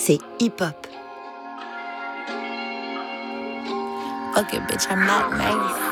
c'est hip-hop. Fuck it, bitch, I'm not nice.